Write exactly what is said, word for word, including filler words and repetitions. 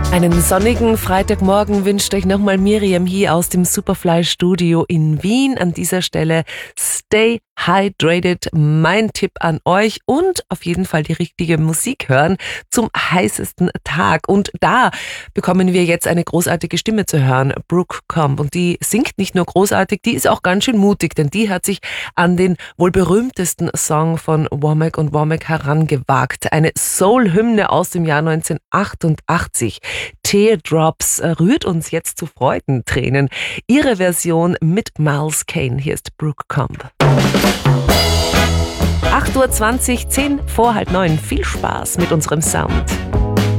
Einen sonnigen Freitagmorgen wünscht euch nochmal Miriam hier aus dem Superfly Studio in Wien. An dieser Stelle stay hydrated, mein Tipp an euch, und auf jeden Fall die richtige Musik hören zum heißesten Tag. Und da bekommen wir jetzt eine großartige Stimme zu hören, Brooke Comp. Und die singt nicht nur großartig, die ist auch ganz schön mutig, denn die hat sich an den wohl berühmtesten Song von Womack und Womack herangewagt. Eine Soul-Hymne aus dem Jahr neunzehnhundertachtundachtzig. Teardrops rührt uns jetzt zu Freudentränen. Ihre Version mit Miles Kane. Hier ist Brooke Comp. acht Uhr zwanzig, zehn vor halb neun. Viel Spaß mit unserem Sound.